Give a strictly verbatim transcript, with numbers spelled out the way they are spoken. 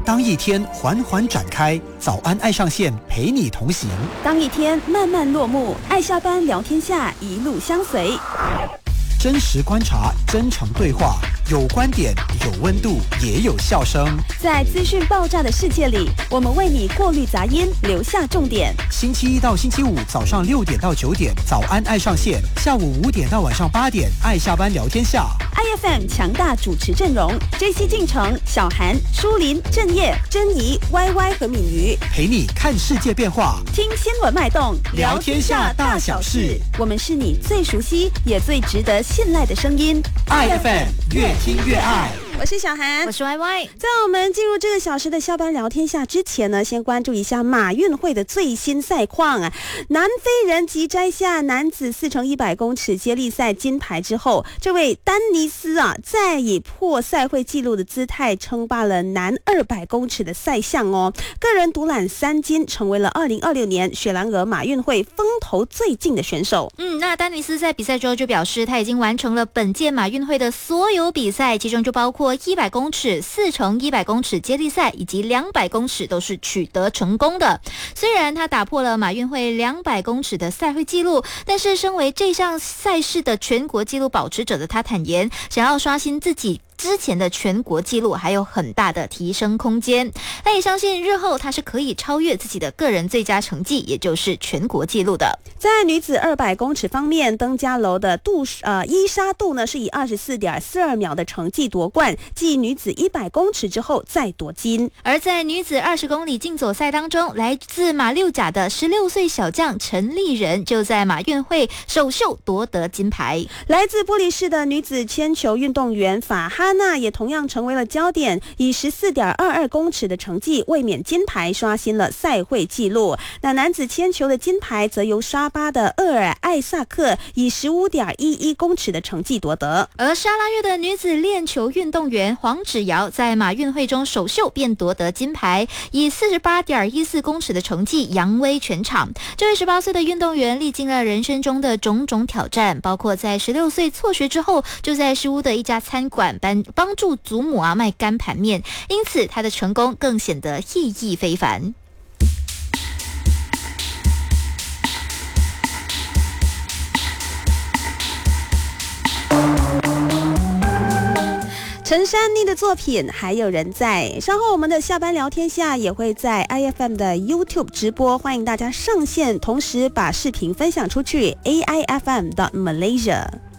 当一天缓缓展开，早安爱上线陪你同行； 当一天慢慢落幕，爱下班聊天下一路相随。 真实观察，真诚对话，有观点，有温度，也有笑声。 在资讯爆炸的世界里，我们为你过滤杂音，留下重点。 星期一到星期五早上六点到九点，早安爱上线；下午五点到晚上八点，爱下班聊天下。 I F M 强大主持阵容 ：J C 进城、小韩、舒林、郑业、珍怡、Y Y 和敏瑜， 陪你看世界变化， 听新闻脉动， 聊天下大小事。 我们是你最熟悉也最值得信赖的声音。 I F M 越听越爱。 我是小韩， 我是 Y Y。 在我们进入这个小时的下班聊天下之前呢，先关注一下马运会的最新赛况啊。南非人即摘下男子四乘一百公尺接力赛金牌之后，这位丹尼斯啊，再以破赛会纪录的姿态称霸了男二百公尺的赛项哦，个人独揽三金，成为了二零二六年雪兰莪马运会风头最劲的选手。 嗯，那丹尼斯在比赛之后就表示，他已经完成了本届马运会的所有比赛，其中就包括一百公尺、四乘一百公尺接力赛以及两百公尺都是取得成功的。虽然他打破了马运会两百公尺的赛会纪录，但是身为这项赛事的全国纪录保持者的他坦言，想要刷新自己之前的全国纪录还有很大的提升空间，他也相信日后他是可以超越自己的个人最佳成绩，也就是全国纪录的。 在女子二百公尺方面，登嘉楼的杜呃伊莎杜呢是以二十四点四二秒的成绩夺冠，继女子一百公尺之后再夺金。 而在女子二十公里竞走赛当中，来自马六甲的十六岁小将陈丽人就在马运会首秀夺得金牌。 来自玻璃市的女子铅球运动员法哈娜也同样成为了焦点，以十四点二二公尺的成绩卫冕金牌，刷新了赛会纪录。那男子铅球的金牌则由沙巴的厄尔艾萨克以十五点一一公尺的成绩夺得。 而沙拉越的女子链球运动员黄芷瑶在马运会中首秀便夺得金牌，以四十八点一四公尺的成绩扬威全场。这位十八岁的运动员历经了人生中的种种挑战，包括在十六岁辍学之后，就在市屋的一家餐馆帮帮助祖母啊卖干盘面，因此他的成功更显得意义非凡。 陈珊妮的作品还有人在，稍后我们的下班聊天下也会在 I F M 的 YouTube 直播，欢迎大家上线，同时把视频分享出去 A I F M dot Malaysia。